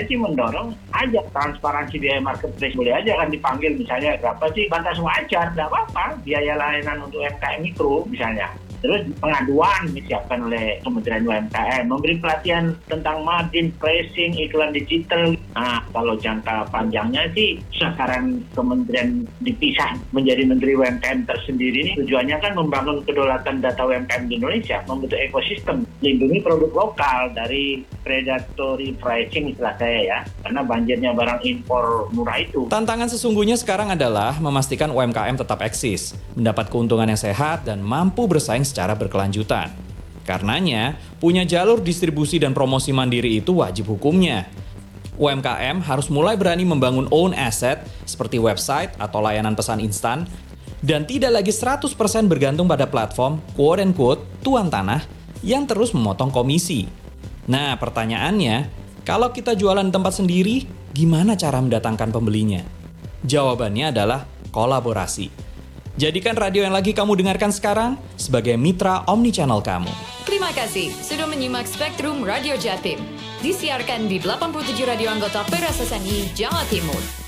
saya sih mendorong aja transparansi biaya marketplace, boleh aja kan dipanggil misalnya berapa sih, batas wajar, tidak apa-apa biaya layanan untuk UMKM mikro misalnya. Terus pengaduan disiapkan oleh Kementerian UMKM, memberi pelatihan tentang margin, pricing, iklan digital. Nah, kalau jangka panjangnya sih sekarang Kementerian dipisah menjadi Menteri UMKM tersendiri ini tujuannya kan membangun kedaulatan data UMKM di Indonesia, membentuk ekosistem, lindungi produk lokal dari predatory pricing istilah saya ya, karena banjirnya barang impor murah itu. Tantangan sesungguhnya sekarang adalah memastikan UMKM tetap eksis, mendapat keuntungan yang sehat dan mampu bersaing secara berkelanjutan. Karenanya, punya jalur distribusi dan promosi mandiri itu wajib hukumnya. UMKM harus mulai berani membangun own asset seperti website atau layanan pesan instan dan tidak lagi 100% bergantung pada platform quote-unquote tuan tanah yang terus memotong komisi. Nah, pertanyaannya, kalau kita jualan di tempat sendiri, gimana cara mendatangkan pembelinya? Jawabannya adalah kolaborasi. Jadikan radio yang lagi kamu dengarkan sekarang sebagai mitra omnichannel kamu. Terima kasih sudah menyimak Spektrum Radio Jatim. Disiarkan di 87 radio anggota PRSSNI Jawa Timur.